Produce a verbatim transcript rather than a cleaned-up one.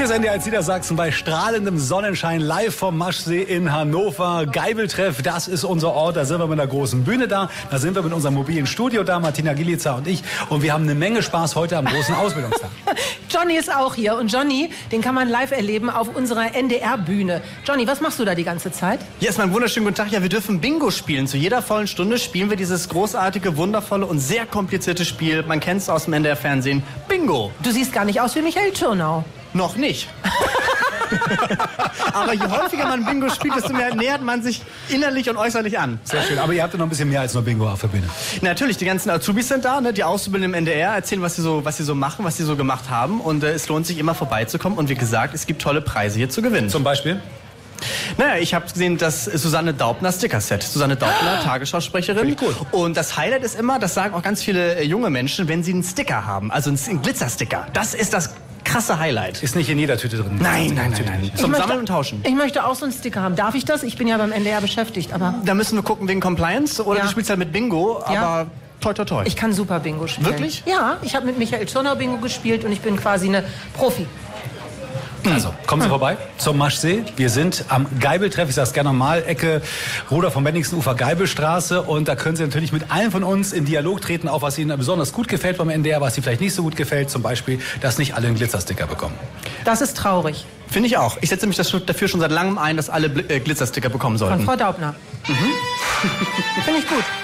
Wir sind ja als Niedersachsen bei strahlendem Sonnenschein live vom Maschsee in Hannover. Geibeltreff, das ist unser Ort. Da sind wir mit einer großen Bühne da. Da sind wir mit unserem mobilen Studio da, Martina Gilica und ich. Und wir haben eine Menge Spaß heute am großen Ausbildungstag. Johnny ist auch hier. Und Johnny, den kann man live erleben auf unserer N D R-Bühne. Johnny, was machst du da die ganze Zeit? Ja, erstmal einen wunderschönen guten Tag. Ja, wir dürfen Bingo spielen. Zu jeder vollen Stunde spielen wir dieses großartige, wundervolle und sehr komplizierte Spiel. Man kennt es aus dem N D R-Fernsehen. Bingo. Du siehst gar nicht aus wie Michael Tschirnau. Noch nicht. Aber je häufiger man Bingo spielt, desto mehr nähert man sich innerlich und äußerlich an. Sehr schön. Aber ihr habt ja noch ein bisschen mehr als nur Bingo auf der Bühne. Natürlich, die ganzen Azubis sind da, ne? Die Auszubildenden im N D R erzählen, was sie so, was sie so machen, was sie so gemacht haben. Und äh, es lohnt sich immer vorbeizukommen. Und wie gesagt, es gibt tolle Preise hier zu gewinnen. Zum Beispiel? Naja, ich habe gesehen, das Susanne Daubner Sticker-Set. Susanne Daubner, ah, Tagesschausprecherin. Cool. Und das Highlight ist immer, das sagen auch ganz viele äh, junge Menschen, wenn sie einen Sticker haben, also einen, einen Glitzersticker. Das ist das krasse Highlight. Ist nicht in jeder Tüte drin. Nein, nein, nein, nein. Zum möchte, Sammeln und Tauschen. Ich möchte auch so einen Sticker haben. Darf ich das? Ich bin ja beim N D R beschäftigt, aber... Da müssen wir gucken wegen Compliance oder Ja. du spielst halt mit Bingo, aber Ja. toi, toi, toi. Ich kann super Bingo spielen. Wirklich? Ja, ich habe mit Michael Tschirnau Bingo gespielt und ich bin quasi eine Profi. Also, kommen Sie vorbei zum Maschsee. Wir sind am Geibeltreff, ich sag's gerne nochmal, Ecke Ruder vom Wenningstenufer Geibelstraße. Und da können Sie natürlich mit allen von uns in Dialog treten, auch was Ihnen besonders gut gefällt beim N D R, was Ihnen vielleicht nicht so gut gefällt. Zum Beispiel, dass nicht alle einen Glitzersticker bekommen. Das ist traurig. Finde ich auch. Ich setze mich das schon- dafür schon seit langem ein, dass alle Bl- äh, Glitzersticker bekommen Von sollten. Frau Daubner. Mhm. Finde ich gut.